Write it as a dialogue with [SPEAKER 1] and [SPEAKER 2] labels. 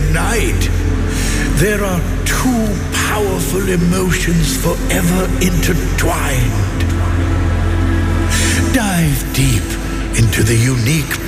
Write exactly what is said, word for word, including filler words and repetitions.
[SPEAKER 1] and night. There are two powerful emotions forever intertwined. Dive deep into the unique